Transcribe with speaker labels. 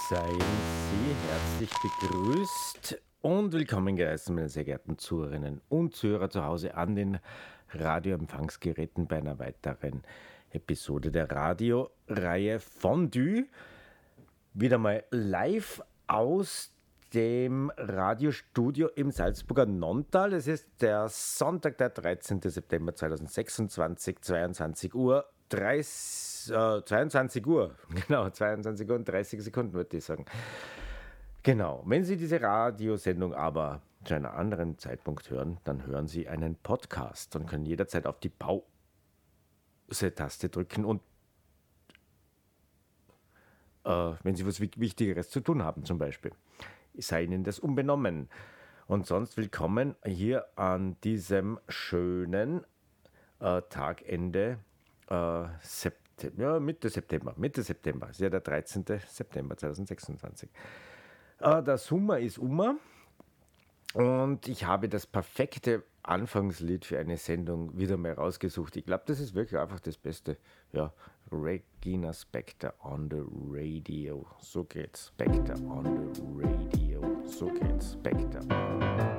Speaker 1: Seien Sie herzlich begrüßt und willkommen geheißen, meine sehr geehrten Zuhörerinnen und Zuhörer zu Hause an den Radioempfangsgeräten bei einer weiteren Episode der Radioreihe Fondue. Wieder mal live aus dem Radiostudio im Salzburger Nonntal. Es ist der Sonntag, der 13. September 2026, 22 Uhr. 22 Uhr, genau, 22 Uhr und 30 Sekunden würde ich sagen. Genau, wenn Sie diese Radiosendung aber zu einem anderen Zeitpunkt hören, dann hören Sie einen Podcast und können jederzeit auf die Pause-Taste drücken und wenn Sie was Wichtigeres zu tun haben zum Beispiel, sei Ihnen das unbenommen. Und sonst willkommen hier an diesem schönen Tagende Mitte September, ist ja der 13. September 2026. Der Sommer ist und ich habe das perfekte Anfangslied für eine Sendung wieder mal rausgesucht. Ich glaube, das ist wirklich einfach das Beste. Ja, Regina Spektor on the Radio. So geht's. Spektor on the Radio. So geht's. Spektor.